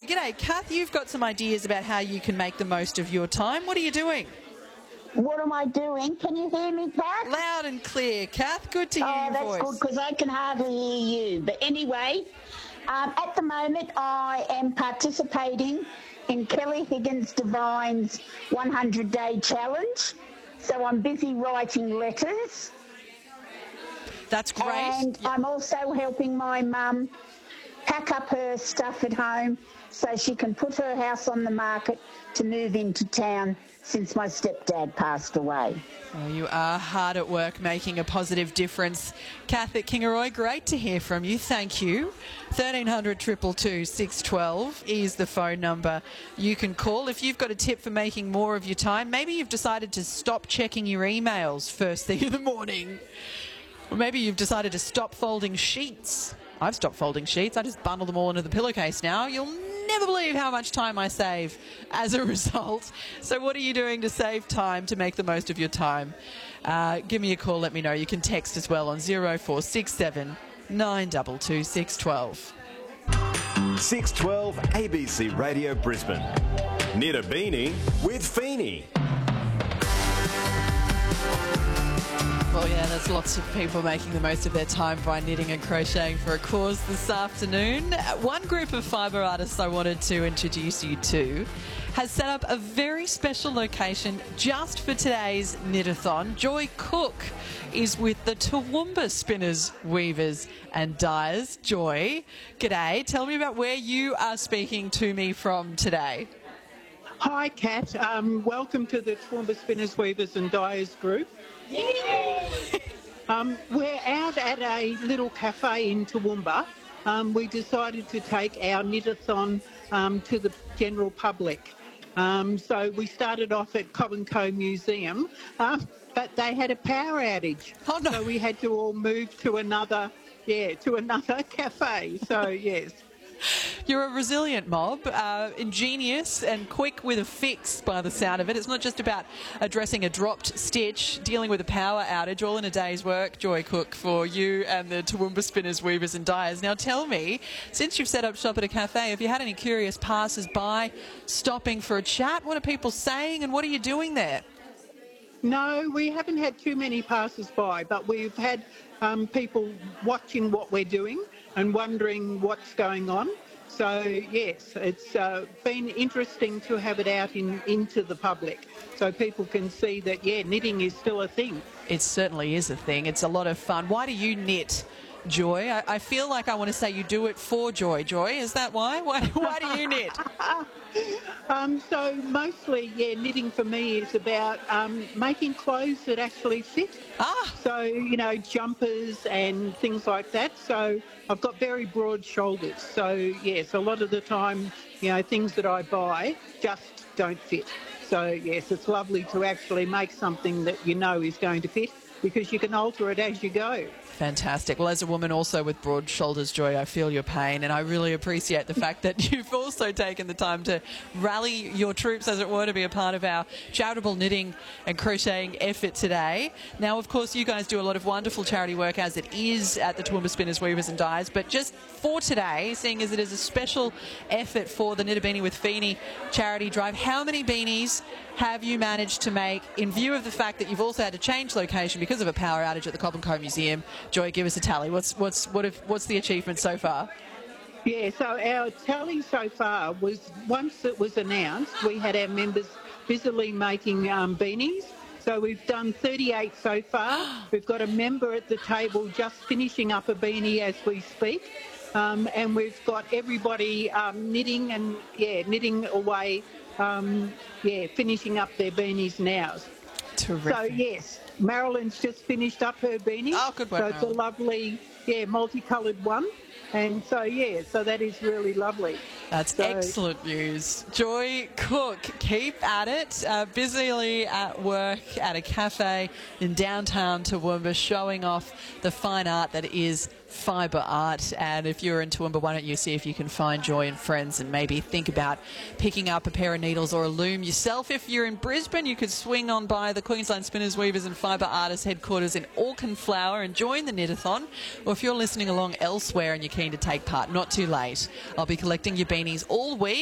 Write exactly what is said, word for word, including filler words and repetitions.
g'day, Kath. You've got some ideas about how you can make the most of your time. What are you doing? What am I doing? Can you hear me, Kath? Loud and clear, Kath. Good to hear Oh, your that's voice. good because I can hardly hear you. But anyway, um, at the moment I am participating in Kelly Higgins Devine's one hundred day challenge. So I'm busy writing letters. That's great. And Yep. I'm also helping my mum pack up her stuff at home so she can put her house on the market to move into town since my stepdad passed away. Well, you are hard at work making a positive difference. Kath at Kingaroy, great to hear from you. Thank you. thirteen hundred, two two two, six one two is the phone number you can call. If you've got a tip for making more of your time, maybe you've decided to stop checking your emails first thing in the morning. Or maybe you've decided to stop folding sheets. I've stopped folding sheets. I just bundle them all into the pillowcase now. You'll never believe how much time I save as a result. So what are you doing to save time, to make the most of your time? Uh, give me a call, let me know. You can text as well on zero four six seven, nine two two, six one two. six twelve A B C Radio Brisbane. Knit a beanie with Feeney. Well, yeah, there's lots of people making the most of their time by knitting and crocheting for a cause this afternoon. One group of fibre artists I wanted to introduce you to has set up a very special location just for today's knit-a-thon. Joy Cook is with the Toowoomba Spinners, Weavers and Dyers. Joy, g'day. Tell me about where you are speaking to me from today. Hi, Kat. Um, welcome to the Toowoomba Spinners, Weavers and Dyers group. um, we're out at a little cafe in Toowoomba. Um, we decided to take our knit-a-thon um, to the general public. Um, so we started off at Cobb and Co Museum, um, but they had a power outage. Oh, no. So we had to all move to another, yeah, to another cafe. So, yes. You're a resilient mob, uh, ingenious and quick with a fix by the sound of it. It's not just about addressing a dropped stitch, dealing with a power outage, all in a day's work, Joy Cook, for you and the Toowoomba Spinners, Weavers and Dyers. Now tell me, since you've set up shop at a cafe, have you had any curious passers-by stopping for a chat? What are people saying and what are you doing there? No, we haven't had too many passers-by, but we've had um, people watching what we're doing and wondering what's going on. So, yes, it's uh, been interesting to have it out in, into the public so people can see that, yeah, knitting is still a thing. It certainly is a thing. It's a lot of fun. Why do you knit, Joy? I, I feel like I want to say you do it for Joy. Joy, is that why? Why, why do you knit? um, so mostly, yeah, knitting for me is about um, making clothes that actually fit. Ah. So, you know, jumpers and things like that. So I've got very broad shoulders. So, yes, a lot of the time, you know, things that I buy just don't fit. So, yes, it's lovely to actually make something that you know is going to fit because you can alter it as you go. Fantastic. Well, as a woman also with broad shoulders, Joy, I feel your pain, and I really appreciate the fact that you've also taken the time to rally your troops, as it were, to be a part of our charitable knitting and crocheting effort today. Now, of course, you guys do a lot of wonderful charity work as it is at the Toowoomba Spinners, Weavers and Dyers, but just for today, seeing as it is a special effort for the Knit a Beanie with Feeney charity drive, how many beanies have you managed to make in view of the fact that you've also had to change location because of a power outage at the Cobb and Co Museum? Joy, give us a tally. What's what's what if, what's the achievement so far? Yeah, so our tally so far was, once it was announced, we had our members busily making um, beanies. So we've done thirty-eight so far. We've got a member at the table just finishing up a beanie as we speak. Um, and we've got everybody um, knitting and, yeah, knitting away, um, yeah, finishing up their beanies now. Terrific. So, yes, Marilyn's just finished up her beanie. Oh, good work, So it's Marilyn. a lovely, yeah, multicoloured one. And so, yeah, so that is really lovely. That's so, excellent news. Joy Cook, keep at it. Uh, busily at work at a cafe in downtown Toowoomba, showing off the fine art that is fibre art. And if you're in Toowoomba, why don't you see if you can find Joy and friends and maybe think about picking up a pair of needles or a loom yourself. If you're in Brisbane, you could swing on by the Queensland Spinners, Weavers and Fibre Artists headquarters in Auchenflower and join the knit-a-thon. Or if you're listening along elsewhere and you're keen to take part, not too late. I'll be collecting your beanies all week.